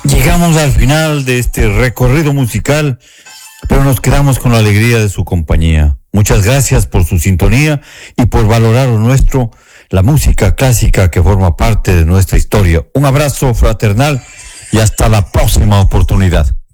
Llegamos al final de este recorrido musical, pero nos quedamos con la alegría de su compañía. Muchas gracias por su sintonía y por valorar lo nuestro, la música clásica que forma parte de nuestra historia. Un abrazo fraternal y hasta la próxima oportunidad.